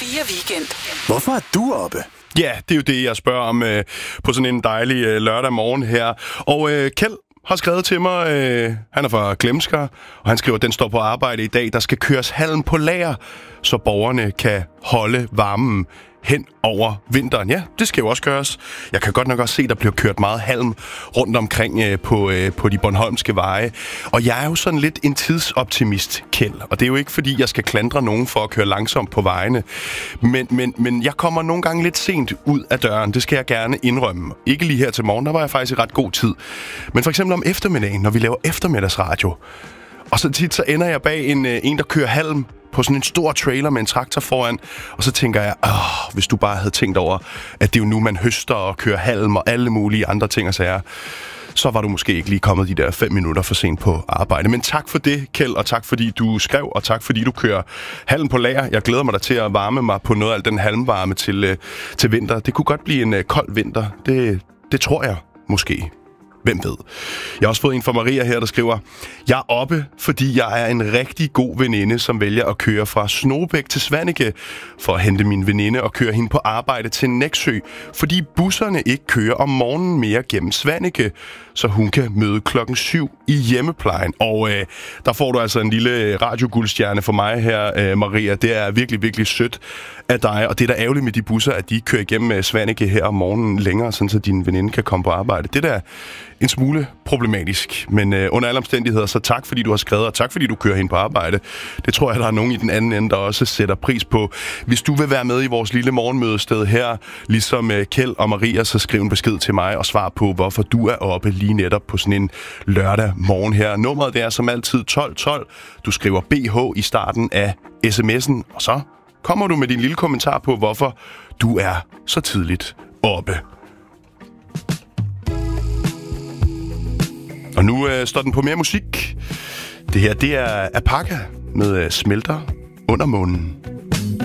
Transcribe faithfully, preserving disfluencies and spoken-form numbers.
fire Weekend. Hvorfor er du oppe? Ja, det er jo det, jeg spørger om øh, på sådan en dejlig øh, lørdag morgen her. Og øh, Kjeld har skrevet til mig, øh, han er fra Glemsker, og han skriver, at den står på arbejde i dag. Der skal køres halm på lager, så borgerne kan holde varmen hen over vinteren. Ja, det skal jo også gøres. Jeg kan godt nok også se, at der bliver kørt meget halm rundt omkring øh, på, øh, på de bornholmske veje. Og jeg er jo sådan lidt en tidsoptimist, Kjeld. Og det er jo ikke, fordi jeg skal klandre nogen for at køre langsomt på vejene. Men, men, men jeg kommer nogle gange lidt sent ud af døren. Det skal jeg gerne indrømme. Ikke lige her til morgen, der var jeg faktisk i ret god tid. Men for eksempel om eftermiddagen, når vi laver eftermiddagsradio. Og så tit så ender jeg bag en, en der kører halm på sådan en stor trailer med en traktor foran. Og så tænker jeg, åh, hvis du bare havde tænkt over, at det er jo nu, man høster og kører halm og alle mulige andre ting og sager, så var du måske ikke lige kommet de der fem minutter for sent på arbejde. Men tak for det, Kjeld, og tak fordi du skrev, og tak fordi du kører halm på lager. Jeg glæder mig da til at varme mig på noget af den halmvarme til, øh, til vinter. Det kunne godt blive en øh, kold vinter. Det, det tror jeg måske. Hvem ved? Jeg har også fået en fra Maria her, der skriver, jeg er oppe, fordi jeg er en rigtig god veninde, som vælger at køre fra Snobæk til Svaneke for at hente min veninde og køre hende på arbejde til Nexø, fordi busserne ikke kører om morgenen mere gennem Svaneke, så hun kan møde klokken syv i hjemmeplejen. Og øh, der får du altså en lille radioguldstjerne for mig her, øh, Maria. Det er virkelig, virkelig sødt af dig, og det er da ærgerligt med de busser, at de ikke kører igennem Svaneke her om morgenen længere, sådan så din veninde kan komme på arbejde. Det er da en smule problematisk, men øh, under alle omstændigheder, så tak fordi du har skrevet, og tak fordi du kører hende på arbejde. Det tror jeg, der er nogen i den anden ende, der også sætter pris på. Hvis du vil være med i vores lille morgenmødested her, ligesom øh, Kjeld og Maria, så skriv en besked til mig og svar på, hvorfor du er oppe lige netop på sådan en lørdag morgen her. Nummeret det er som altid tolv tolv. Du skriver B H i starten af sms'en, og så kommer du med din lille kommentar på, hvorfor du er så tidligt oppe. Og nu øh, står den på mere musik. Det her, det er Apaka med øh, Smelter under månen.